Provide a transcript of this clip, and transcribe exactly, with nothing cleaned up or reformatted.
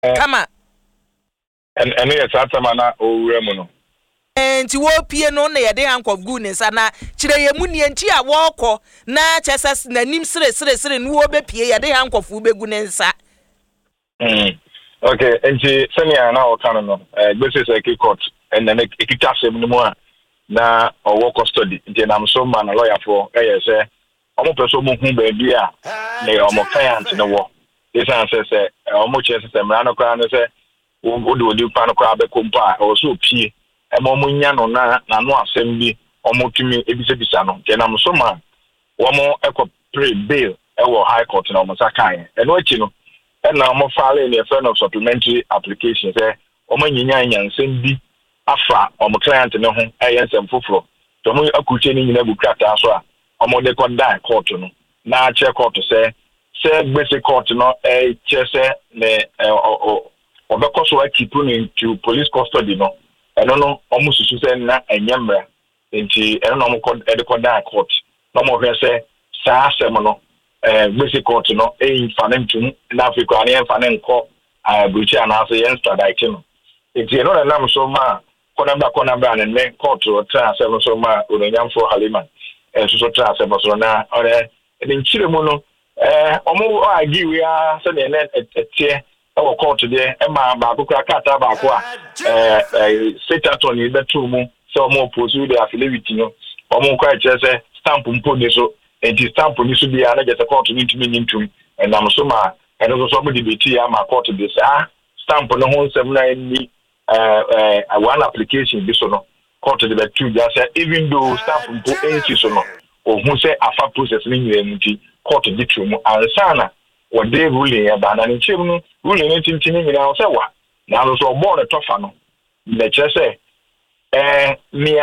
Kama. And and yes, that's a mana owuremu no. Nti wo pie no na ye de handcuff gu ne nsa na kire ye mu nie nti a wo kọ na chesses nanim sire sire sire no wo be pie ye de handcuff be gu ne nsa. Mm. Okay, nti senior na o kan no eh gbese se ki court and then ekita sem no mu a na o wo custody nti na so man lawyer for eh ye say omo person mo hu ba bi a na omo client no wo this answer say omo che say mra no kwa no say wo do di pa no kwa be kompa o so pie e mo mo nya no na na no asem bi omo tumi ebise bisa no nti na so man wo mo ekọ pray bail e wo high court na omo sakan e no achi no and now I'm filing a friend of supplementary application. Say, Oma Yinya and send B Afra or my client in the home, I am some fufro. So, we are cutting in a book at as well. Or more they can die court. Now, check court to say, say, basic court, no, a chess, or because I keep running to police custody, no, I don't know, almost to say, na a yammer, into a normal court, a die court. No more, say, Sa Semono. Eh basic court no e fanem tum na Africa ane fanem ko ah buchi anase yen strike no enti no na nam so ma kona ba kona ba ne me court o tra seven so ma ononyam for Haliman eh so so tra seven so na ore e nchire mu no eh omo agi we a se ne etie e wo court de e ma ba akukura kata ba ko a eh state attorney be tu mu so omo pursue the affidavit no omo kwa che se stamp mpo ni so enti stamp ni so bia na jeta court ni ntumi ntum and am so ma and so so debate ya ma court this ah stamp no ho nsem na ni eh eh one application bi so no court de be two just say even though stamp mpo enti so no o hu say afa process ni nyere nti court di twum ansa na wo de ruling ya ba na nchim no ruling nti nti ni nyina o say wa na so so board tofa no na che say eh